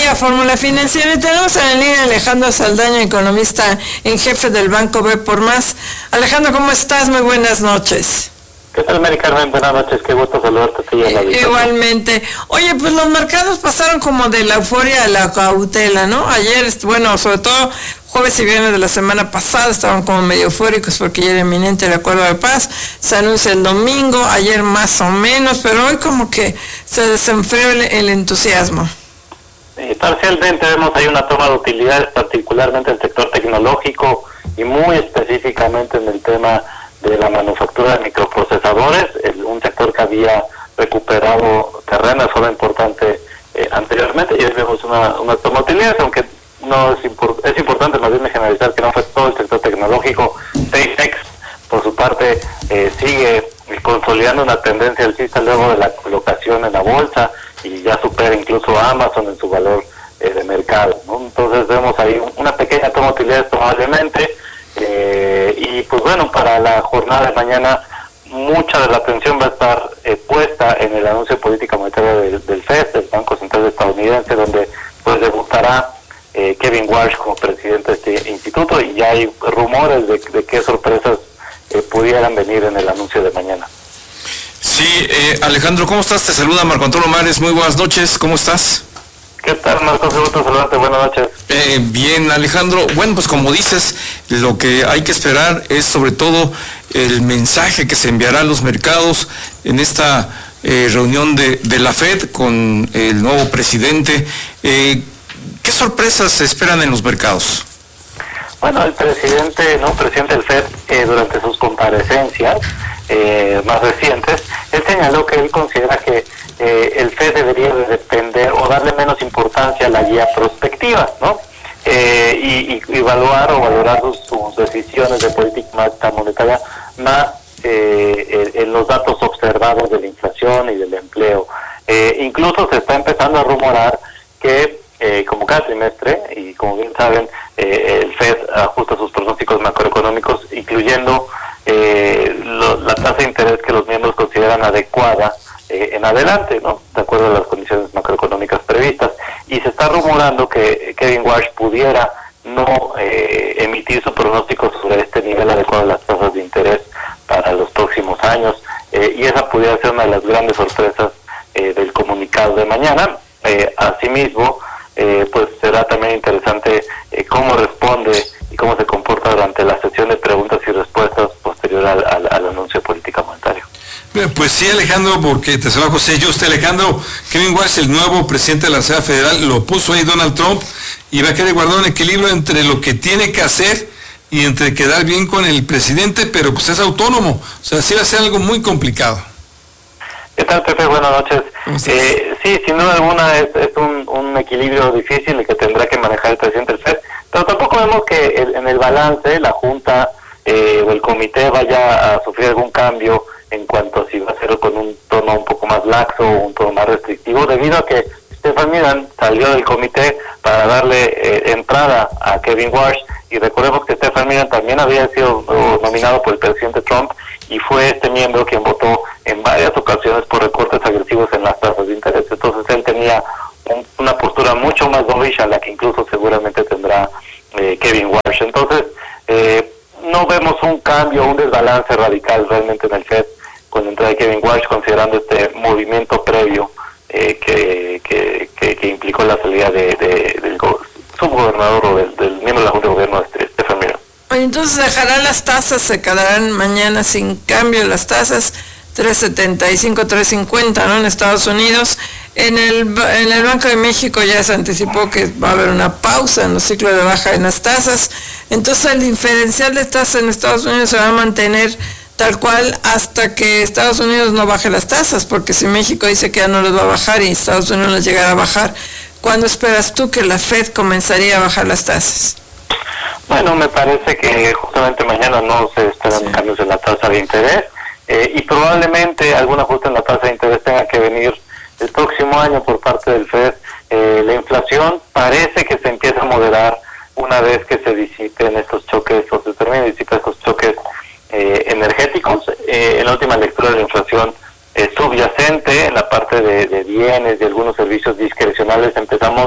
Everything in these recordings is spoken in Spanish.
día, Fórmula Financiera. Y tenemos en la línea a Alejandro Saldaña, economista en jefe del Banco B por Más. Alejandro, ¿cómo estás? Muy buenas noches. ¿Qué tal, Mari Carmen? Buenas noches, qué gusto saludarte. Igualmente. Oye, pues los mercados pasaron como de la euforia a la cautela, ¿no? Ayer, bueno, sobre todo jueves y viernes de la semana pasada estaban como medio eufóricos porque ya era inminente el acuerdo de paz, se anuncia el domingo, ayer más o menos, pero hoy como que se desenfrió el entusiasmo. Parcialmente vemos ahí una toma de utilidades, particularmente en el sector tecnológico y muy específicamente en el tema de la manufactura de microprocesadores, un sector que había recuperado terreno de forma importante anteriormente, y hoy vemos una toma de utilidades, aunque no es importante más bien generalizar que no fue todo el sector tecnológico. SpaceX, por su parte, sigue consolidando una tendencia alcista luego de la colocación en la bolsa y ya supera incluso a Amazon en su valor de mercado, ¿no? Entonces vemos ahí una pequeña toma de utilidades probablemente, y pues bueno, para la jornada de mañana mucha de la atención va a estar puesta en el anuncio de política monetaria del FED, del Banco Central Estadounidense, donde pues debutará Kevin Warsh como presidente de este instituto, y ya hay rumores de qué sorpresas pudieran venir en el anuncio de mañana. Sí, Alejandro, ¿cómo estás? Te saluda Marco Antonio Mares, muy buenas noches, ¿cómo estás? ¿Qué tal, Marco? Qué gusto saludarte, buenas noches. Bien, Alejandro, bueno, pues como dices, lo que hay que esperar es sobre todo el mensaje que se enviará a los mercados en esta reunión de la FED con el nuevo presidente. ¿Qué sorpresas se esperan en los mercados? Bueno, el presidente del FED, durante sus comparecencias más recientes, él señaló que él considera que el FED debería de depender o darle menos importancia a la guía prospectiva, ¿no? Y evaluar o valorar sus decisiones de política monetaria más en los datos observados de la inflación y del empleo. Incluso se está empezando a rumorar que como cada trimestre, y como bien saben, el FED ajusta sus pronósticos macroeconómicos, incluyendo la tasa de interés que los miembros consideran adecuada en adelante, ¿no? De acuerdo a las condiciones macroeconómicas previstas. Y se está rumorando que Kevin Warsh pudiera no emitir su pronóstico sobre este nivel adecuado de las tasas de interés para los próximos años, y esa pudiera ser una de las grandes sorpresas del comunicado de mañana. Asimismo, pues será también interesante cómo responde y cómo se comporta durante la sesión de preguntas y respuestas posterior al anuncio de política monetaria. Pues sí, Alejandro, porque te saluda José. Alejandro, Kevin Warsh, el nuevo presidente de la Reserva Federal, lo puso ahí Donald Trump, y va a querer guardar un equilibrio entre lo que tiene que hacer y entre quedar bien con el presidente, pero pues es autónomo. O sea, sí va a ser algo muy complicado. ¿Qué tal, Pepe? Buenas noches. Sí, sin duda alguna es un equilibrio difícil el que tendrá que manejar el presidente del FED, pero tampoco vemos que en el balance la Junta o el comité vaya a sufrir algún cambio en cuanto a si va a ser con un tono un poco más laxo o un tono más restrictivo, debido a que Stephen Mnuchin salió del comité para darle entrada a Kevin Warsh, y recordemos que Stephen Mnuchin también había sido nominado por el presidente Trump, y fue este miembro quien votó en varias ocasiones por recortes agresivos en las tasas de interés. Entonces él tenía una postura mucho más dovish a la que incluso seguramente tendrá Kevin Warsh. Entonces no vemos un cambio, un desbalance radical realmente en el FED con la entrada de Kevin Warsh, considerando este movimiento previo que implicó la salida del subgobernador o del miembro de la Junta de Gobierno, Stephen Mnuchin. Entonces dejarán las tasas, se quedarán mañana sin cambio las tasas, 3.75, 3.50, ¿no? En Estados Unidos. En el Banco de México ya se anticipó que va a haber una pausa en los ciclos de baja en las tasas. Entonces el diferencial de tasas en Estados Unidos se va a mantener tal cual hasta que Estados Unidos no baje las tasas, porque si México dice que ya no les va a bajar y Estados Unidos les llegará a bajar, ¿cuándo esperas tú que la FED comenzaría a bajar las tasas? Bueno, me parece que justamente mañana no se esperan cambios en la tasa de interés, y probablemente algún ajuste en la tasa de interés tenga que venir el próximo año por parte del FED. La inflación parece que se empieza a moderar una vez que se disipen estos choques, o se terminen de disipar estos choques energéticos. En la última lectura de la inflación subyacente, en la parte de bienes y algunos servicios discrecionales, empezamos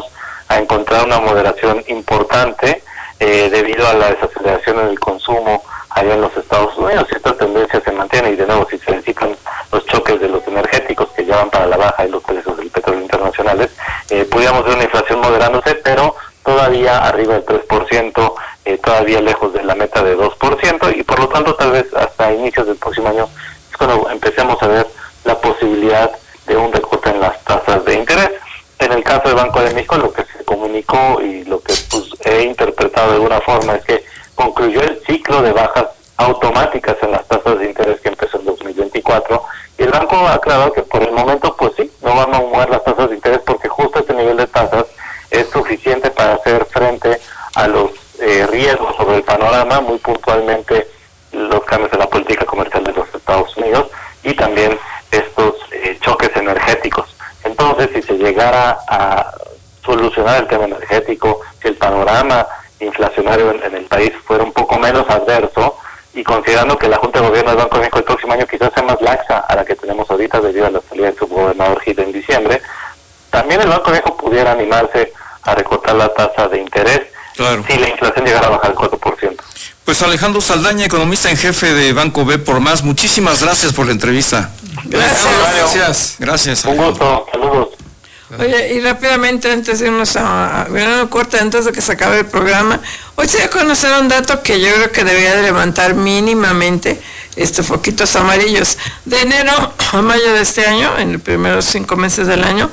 a encontrar una moderación importante debido a la desaceleración en el consumo allá en los Estados Unidos. Si esta tendencia se mantiene y de nuevo si se disipan los choques de los energéticos que llevan para la baja y los precios del petróleo internacionales, pudiéramos ver una inflación moderándose, pero todavía arriba del 3%, todavía lejos de la meta de 2%, y por lo tanto tal vez hasta inicios del próximo año es cuando empecemos a ver la posibilidad de un recorte en las tasas de interés. En el caso del Banco de México, lo que se comunicó y lo que he interpretado de alguna forma es que concluyó el ciclo de bajas automáticas en las tasas de interés que empezó en 2024, y el banco ha aclarado que por el momento pues sí, no van a mover las tasas de interés porque justo este nivel de tasas es suficiente para hacer frente a los riesgos sobre el panorama, muy puntualmente los cambios en la política comercial de los Estados Unidos y también estos choques energéticos. Entonces, si se llegara a solucionar el tema energético, si el panorama inflacionario en el país fuera un poco menos adverso, y considerando que la Junta de Gobierno del Banco de México el próximo año quizás sea más laxa a la que tenemos ahorita debido a la salida del subgobernador Gil en diciembre, también el Banco de México pudiera animarse a recortar la tasa de interés, claro, si la inflación llegara a bajar al 4%. Pues Alejandro Saldaña, economista en jefe de Banco B por Más, muchísimas gracias por la entrevista. Gracias. Un gusto, saludos. Oye, y rápidamente, antes de irnos a verano corta, antes de que se acabe el programa, hoy se dio a conocer un dato que yo creo que debería de levantar mínimamente foquitos amarillos. De enero a mayo de este año, en los primeros 5 meses del año,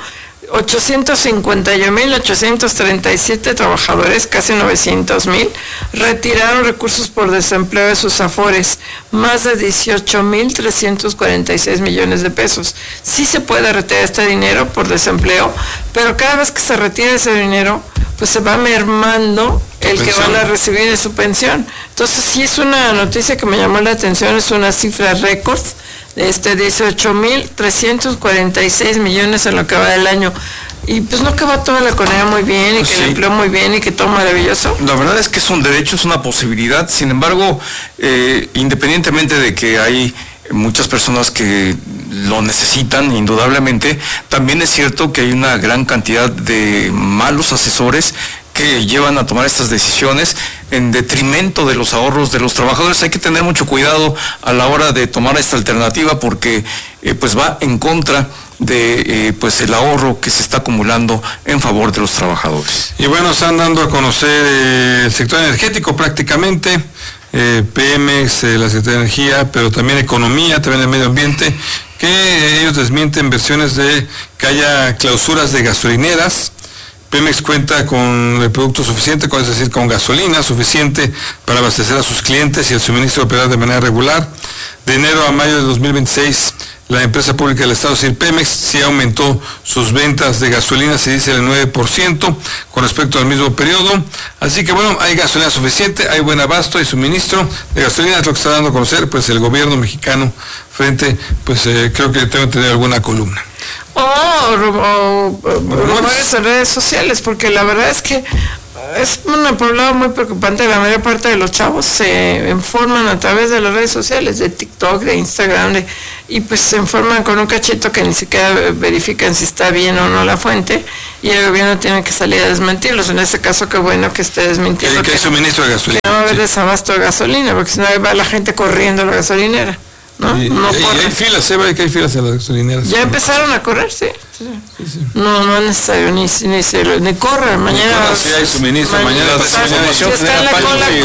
851.837 trabajadores, casi 900.000, retiraron recursos por desempleo de sus afores, más de 18.346 millones de pesos. Sí se puede retirar este dinero por desempleo, pero cada vez que se retira ese dinero, pues se va mermando el que van a recibir de su pensión. Entonces sí es una noticia que me llamó la atención, es una cifra récord, 18.346 millones en lo que va del año. Y pues no que va toda la economía muy bien y que el empleo muy bien y que todo maravilloso. La verdad es que es un derecho, es una posibilidad. Sin embargo, independientemente de que hay muchas personas que lo necesitan, indudablemente, también es cierto que hay una gran cantidad de malos asesores que llevan a tomar estas decisiones en detrimento de los ahorros de los trabajadores. Hay que tener mucho cuidado a la hora de tomar esta alternativa porque pues va en contra de pues el ahorro que se está acumulando en favor de los trabajadores. Y bueno, están dando a conocer el sector energético prácticamente, Pemex, la Secretaría de Energía, pero también Economía, también el Medio Ambiente, que ellos desmienten versiones de que haya clausuras de gasolineras. Pemex cuenta con el producto suficiente, es decir, con gasolina suficiente para abastecer a sus clientes y el suministro operar de manera regular. De enero a mayo de 2026, la empresa pública del Estado, es decir, Pemex, sí aumentó sus ventas de gasolina, se dice el 9% con respecto al mismo periodo. Así que bueno, hay gasolina suficiente, hay buen abasto, hay suministro de gasolina, es lo que está dando a conocer pues el gobierno mexicano frente, pues creo que tengo que tener alguna columna. Rumores en redes sociales, porque la verdad es que es un problema muy preocupante. La mayor parte de los chavos se informan a través de las redes sociales, de TikTok, de Instagram, y pues se informan con un cachito que ni siquiera verifican si está bien o no la fuente, y el gobierno tiene que salir a desmentirlos. En este caso, qué bueno que esté desmintiendo que hay suministro de gasolina. Que no va a haber desabasto de gasolina, porque si no va la gente corriendo a la gasolinera. ¿No? Y hay filas, se ve que hay filas en las gasolineras. Ya empezaron a correr, sí. No es necesario ni correr. Mañana si hay suministro, mañana está en la cola